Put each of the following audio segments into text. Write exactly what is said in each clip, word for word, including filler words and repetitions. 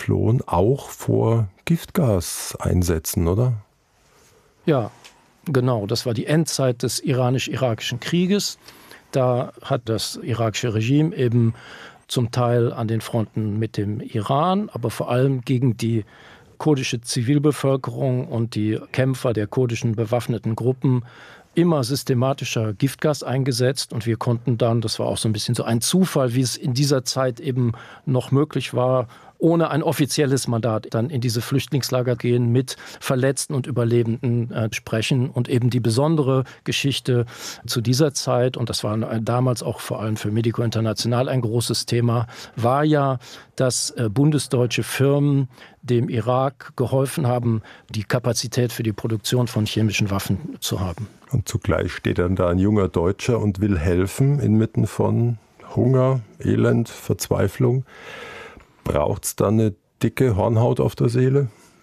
geflohen, auch vor Giftgaseinsätzen, oder? Ja, genau. Das war die Endzeit des iranisch-irakischen Krieges. Da hat das irakische Regime eben zum Teil an den Fronten mit dem Iran, aber vor allem gegen die kurdische Zivilbevölkerung und die Kämpfer der kurdischen bewaffneten Gruppen immer systematischer Giftgas eingesetzt. Und wir konnten dann, das war auch so ein bisschen so ein Zufall, wie es in dieser Zeit eben noch möglich war, ohne ein offizielles Mandat dann in diese Flüchtlingslager gehen, mit Verletzten und Überlebenden äh, sprechen. Und eben die besondere Geschichte zu dieser Zeit, und das war damals auch vor allem für Medico International ein großes Thema, war ja, dass äh, bundesdeutsche Firmen dem Irak geholfen haben, die Kapazität für die Produktion von chemischen Waffen zu haben. Und zugleich steht dann da ein junger Deutscher und will helfen inmitten von Hunger, Elend, Verzweiflung. Braucht es da eine dicke Hornhaut auf der Seele?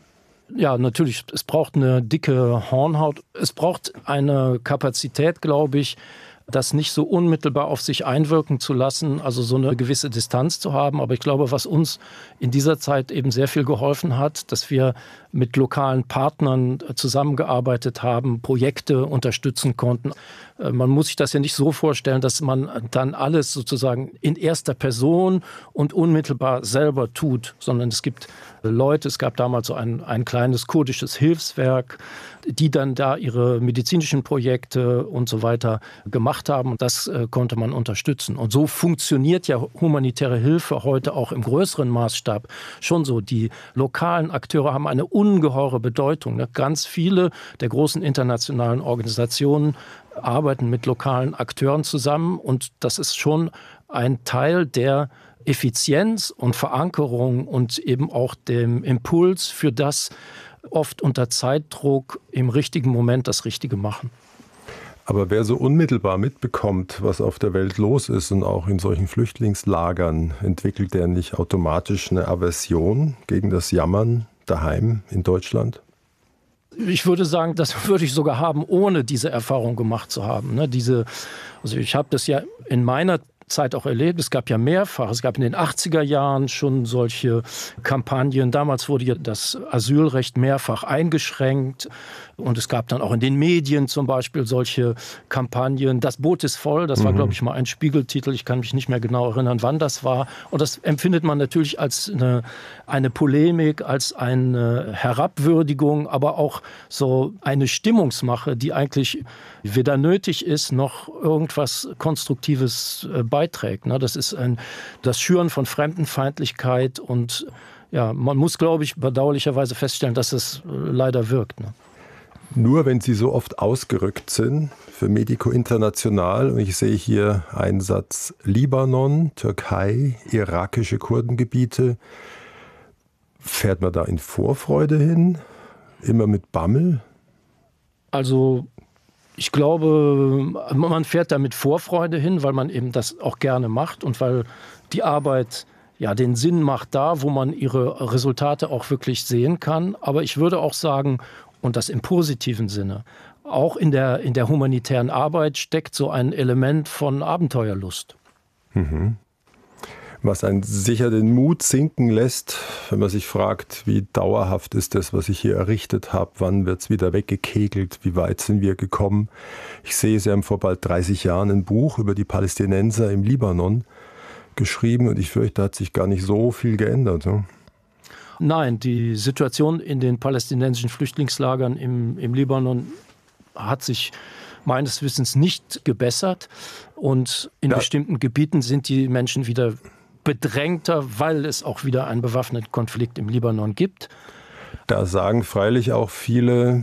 Ja, natürlich. Es braucht eine dicke Hornhaut. Es braucht eine Kapazität, glaube ich, das nicht so unmittelbar auf sich einwirken zu lassen, also so eine gewisse Distanz zu haben. Aber ich glaube, was uns in dieser Zeit eben sehr viel geholfen hat, dass wir mit lokalen Partnern zusammengearbeitet haben, Projekte unterstützen konnten. Man muss sich das ja nicht so vorstellen, dass man dann alles sozusagen in erster Person und unmittelbar selber tut, sondern es gibt Leute, es gab damals so ein, ein kleines kurdisches Hilfswerk, die dann da ihre medizinischen Projekte und so weiter gemacht haben. Und das äh, konnte man unterstützen. Und so funktioniert ja humanitäre Hilfe heute auch im größeren Maßstab schon so. Die lokalen Akteure haben eine ungeheure Bedeutung. Ne? Ganz viele der großen internationalen Organisationen arbeiten mit lokalen Akteuren zusammen. Und das ist schon ein Teil der Effizienz und Verankerung und eben auch dem Impuls für das, oft unter Zeitdruck im richtigen Moment das Richtige machen. Aber wer so unmittelbar mitbekommt, was auf der Welt los ist und auch in solchen Flüchtlingslagern, entwickelt der nicht automatisch eine Aversion gegen das Jammern daheim in Deutschland? Ich würde sagen, das würde ich sogar haben, ohne diese Erfahrung gemacht zu haben. Ne, diese, also ich habe das ja in meiner Zeit auch erlebt. Es gab ja mehrfach, es gab in den achtziger Jahren schon solche Kampagnen. Damals wurde ja das Asylrecht mehrfach eingeschränkt. Und es gab dann auch in den Medien zum Beispiel solche Kampagnen. Das Boot ist voll, das war, mhm. glaube ich, mal ein Spiegeltitel. Ich kann mich nicht mehr genau erinnern, wann das war. Und das empfindet man natürlich als eine, eine Polemik, als eine Herabwürdigung, aber auch so eine Stimmungsmache, die eigentlich weder nötig ist, noch irgendwas Konstruktives beiträgt. Das ist ein, das Schüren von Fremdenfeindlichkeit. Und ja, man muss, glaube ich, bedauerlicherweise feststellen, dass es leider wirkt. Nur wenn Sie so oft ausgerückt sind für Medico International, und ich sehe hier Einsatz Libanon, Türkei, irakische Kurdengebiete, fährt man da in Vorfreude hin? Immer mit Bammel? Also ich glaube, man fährt da mit Vorfreude hin, weil man eben das auch gerne macht und weil die Arbeit ja den Sinn macht da, wo man ihre Resultate auch wirklich sehen kann. Aber ich würde auch sagen, und das im positiven Sinne, auch in der, in der humanitären Arbeit steckt so ein Element von Abenteuerlust. Mhm. Was einen sicher den Mut sinken lässt, wenn man sich fragt, wie dauerhaft ist das, was ich hier errichtet habe, wann wird es wieder weggekegelt, wie weit sind wir gekommen. Ich sehe, Sie haben vor bald dreißig Jahren ein Buch über die Palästinenser im Libanon geschrieben und ich fürchte, da hat sich gar nicht so viel geändert. Ne? Nein, die Situation in den palästinensischen Flüchtlingslagern im, im Libanon hat sich meines Wissens nicht gebessert. Und in ja. bestimmten Gebieten sind die Menschen wieder bedrängter, weil es auch wieder einen bewaffneten Konflikt im Libanon gibt. Da sagen freilich auch viele,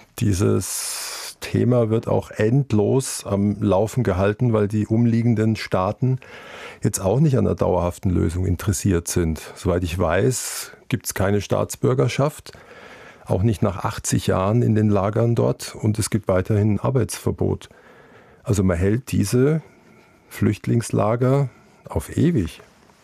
dieses Thema wird auch endlos am Laufen gehalten, weil die umliegenden Staaten jetzt auch nicht an einer dauerhaften Lösung interessiert sind. Soweit ich weiß, gibt es keine Staatsbürgerschaft, auch nicht nach achtzig Jahren in den Lagern dort, und es gibt weiterhin ein Arbeitsverbot. Also man hält diese Flüchtlingslager auf ewig.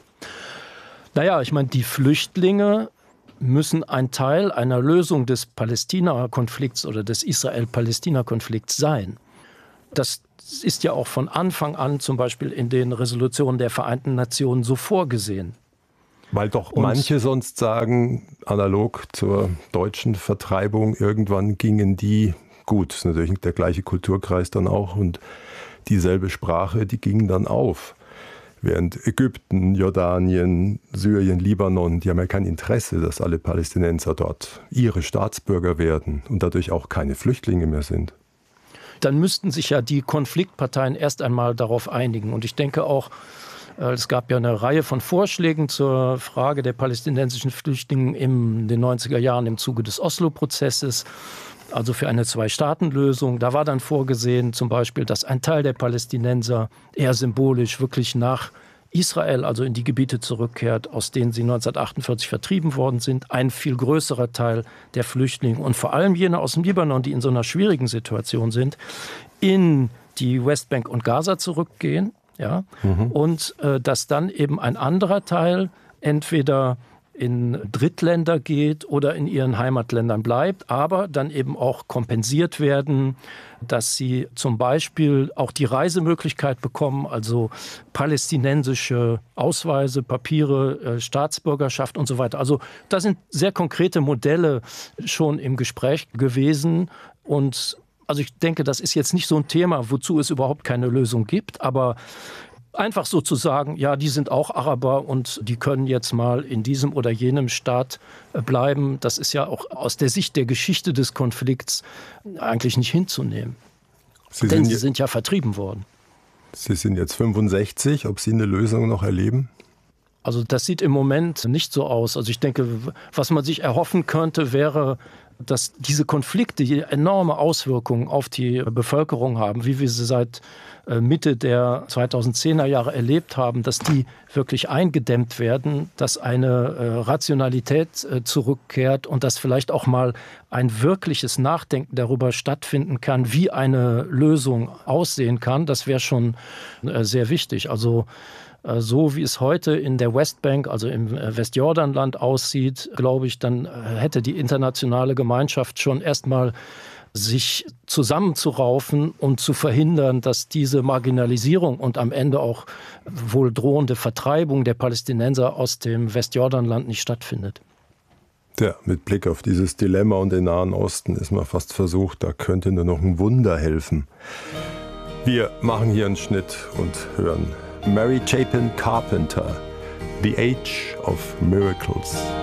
Naja, ich meine, die Flüchtlinge müssen ein Teil einer Lösung des Palästina-Konflikts oder des Israel-Palästina-Konflikts sein. Das ist ja auch von Anfang an zum Beispiel in den Resolutionen der Vereinten Nationen so vorgesehen. Weil doch Und manche sonst sagen, analog zur deutschen Vertreibung, irgendwann gingen die, gut, ist natürlich der gleiche Kulturkreis dann auch und dieselbe Sprache, die ging dann auf. Während Ägypten, Jordanien, Syrien, Libanon, die haben ja kein Interesse, dass alle Palästinenser dort ihre Staatsbürger werden und dadurch auch keine Flüchtlinge mehr sind. Dann müssten sich ja die Konfliktparteien erst einmal darauf einigen. Und ich denke auch, es gab ja eine Reihe von Vorschlägen zur Frage der palästinensischen Flüchtlinge in den neunziger Jahren im Zuge des Oslo-Prozesses, also für eine Zwei-Staaten-Lösung. Da war dann vorgesehen zum Beispiel, dass ein Teil der Palästinenser eher symbolisch wirklich nach Israel, also in die Gebiete zurückkehrt, aus denen sie neunzehnhundertachtundvierzig vertrieben worden sind. Ein viel größerer Teil der Flüchtlinge und vor allem jene aus dem Libanon, die in so einer schwierigen Situation sind, in die Westbank und Gaza zurückgehen. Ja, mhm. Und äh, dass dann eben ein anderer Teil entweder in Drittländer geht oder in ihren Heimatländern bleibt, aber dann eben auch kompensiert werden, dass sie zum Beispiel auch die Reisemöglichkeit bekommen, also palästinensische Ausweise, Papiere, äh, Staatsbürgerschaft und so weiter. Also da sind sehr konkrete Modelle schon im Gespräch gewesen und also ich denke, das ist jetzt nicht so ein Thema, wozu es überhaupt keine Lösung gibt, aber einfach so zu sagen, ja, die sind auch Araber und die können jetzt mal in diesem oder jenem Staat bleiben, das ist ja auch aus der Sicht der Geschichte des Konflikts eigentlich nicht hinzunehmen. Sie Denn sie sind ja vertrieben worden. Sie sind jetzt fünfundsechzig, ob Sie eine Lösung noch erleben? Also das sieht im Moment nicht so aus. Also ich denke, was man sich erhoffen könnte, wäre, dass diese Konflikte die enorme Auswirkungen auf die Bevölkerung haben, wie wir sie seit Mitte der zweitausendzehner Jahre erlebt haben, dass die wirklich eingedämmt werden, dass eine Rationalität zurückkehrt und dass vielleicht auch mal ein wirkliches Nachdenken darüber stattfinden kann, wie eine Lösung aussehen kann. Das wäre schon sehr wichtig. Also so wie es heute in der Westbank, also im Westjordanland aussieht, glaube ich, dann hätte die internationale Gemeinschaft schon erstmal sich zusammenzuraufen und zu verhindern, dass diese Marginalisierung und am Ende auch wohl drohende Vertreibung der Palästinenser aus dem Westjordanland nicht stattfindet. Ja, mit Blick auf dieses Dilemma und den Nahen Osten ist man fast versucht, da könnte nur noch ein Wunder helfen. Wir machen hier einen Schnitt und hören Mary Chapin Carpenter, The Age of Miracles.